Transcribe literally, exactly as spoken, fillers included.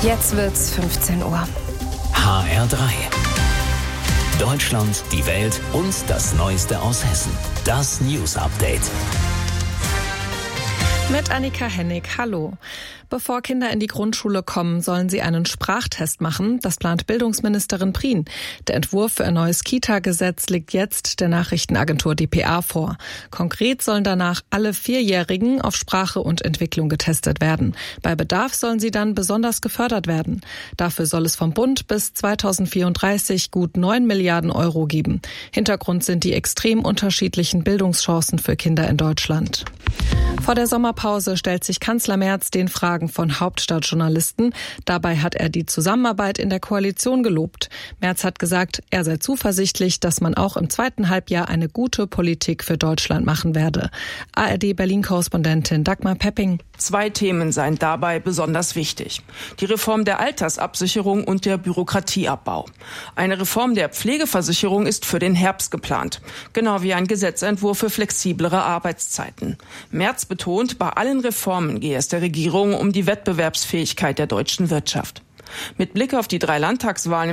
Jetzt wird's fünfzehn Uhr. H R drei. Deutschland, die Welt und das Neueste aus Hessen. Das News Update. Mit Annika Hennig. Hallo. Bevor Kinder in die Grundschule kommen, sollen sie einen Sprachtest machen. Das plant Bildungsministerin Prien. Der Entwurf für ein neues Kita-Gesetz liegt jetzt der Nachrichtenagentur D P A vor. Konkret sollen danach alle Vierjährigen auf Sprache und Entwicklung getestet werden. Bei Bedarf sollen sie dann besonders gefördert werden. Dafür soll es vom Bund bis zweitausendvierunddreißig gut neun Milliarden Euro geben. Hintergrund sind die extrem unterschiedlichen Bildungschancen für Kinder in Deutschland. Vor der Sommerpause stellt sich Kanzler Merz den Fragen von Hauptstadtjournalisten. Dabei hat er die Zusammenarbeit in der Koalition gelobt. Merz hat gesagt, er sei zuversichtlich, dass man auch im zweiten Halbjahr eine gute Politik für Deutschland machen werde. A R D-Berlin-Korrespondentin Dagmar Pepping. Zwei Themen seien dabei besonders wichtig. Die Reform der Altersabsicherung und der Bürokratieabbau. Eine Reform der Pflegeversicherung ist für den Herbst geplant. Genau wie ein Gesetzentwurf für flexiblere Arbeitszeiten. Merz betont, bei allen Reformen gehe es der Regierung um die Wettbewerbsfähigkeit der deutschen Wirtschaft. Mit Blick auf die drei Landtagswahlen